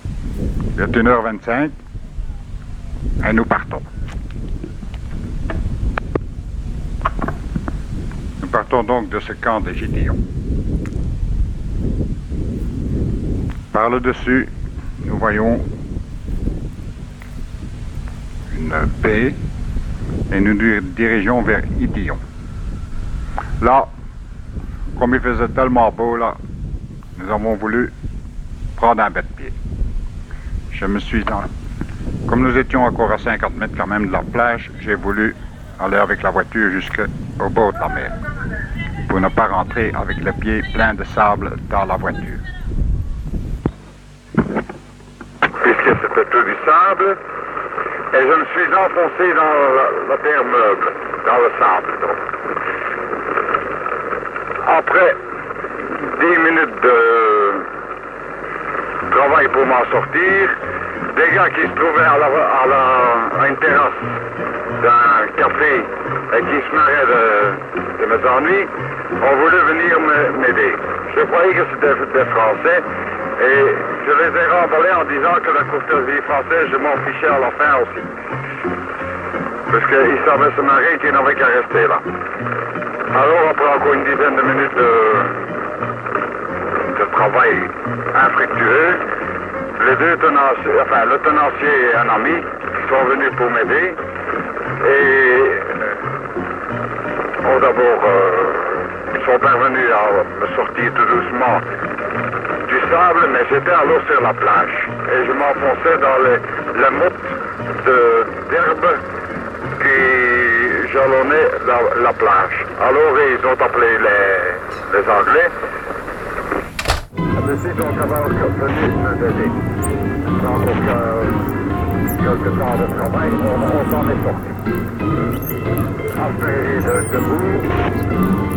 Il est 1h25 et nous partons. Nous partons donc de ce camp de Gidéon. Par le dessus, nous voyons une baie et nous nous dirigeons vers Gidéon. Là, comme il faisait tellement beau là, nous avons voulu prendre un baie-de-pied. Comme nous étions encore à 50 mètres quand même de la plage, j'ai voulu aller avec la voiture jusqu'au bord de la mer pour ne pas rentrer avec les pieds pleins de sable dans la voiture. Puisque c'était tout du sable, et je me suis enfoncé dans la terre meuble, dans le sable. Donc. Après 10 minutes de travail pour m'en sortir, des gars qui se trouvaient à une terrasse d'un café et qui se marraient de mes ennuis, ont voulu venir m'aider. Je croyais que c'était des Français et je les ai remballés en disant que la courtoisie française, je m'en fichais à la fin aussi. Parce qu'ils savaient se marrer et qu'ils n'avaient qu'à rester là. Alors après encore une dizaine de minutes de travail infructueux, les deux tenanciers, enfin le tenancier et un ami sont venus pour m'aider et ont d'abord sont parvenus à me sortir tout doucement du sable, mais j'étais alors sur la plage et je m'enfonçais dans les mottes d'herbe qui jalonnaient la plage. Alors ils ont appelé les Anglais. Les filles sont capables de venir m'aider. Donc, quelques temps de travail, on s'en est sorti. Après, debout,